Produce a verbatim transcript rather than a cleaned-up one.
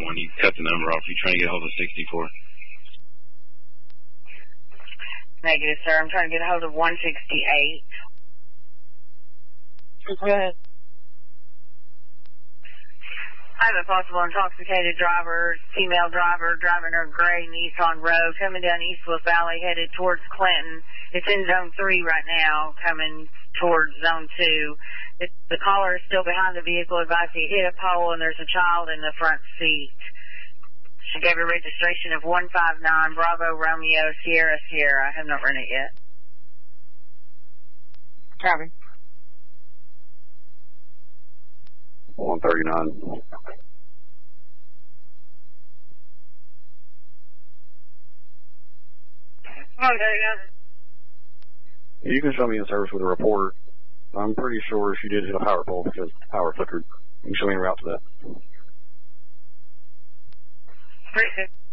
one. You cut the number off. You're trying to get a hold of sixty-four. Negative, sir. I'm trying to get a hold of one sixty-eight. Go ahead. I have a possible intoxicated driver, female driver, driving her gray Nissan Rogue, coming down Eastwood Valley, headed towards Clinton. It's in zone three right now, coming towards zone two. It, the caller is still behind the vehicle, advised he hit a pole, and there's a child in the front seat. She gave a registration of one five nine Bravo Romeo Sierra Sierra. I have not run it yet. Copy. one thirty-nine. one thirty-nine. You can show me in service with a reporter. I'm pretty sure she did hit a power pole because the power flickered. You can show me a route to that. Appreciate it.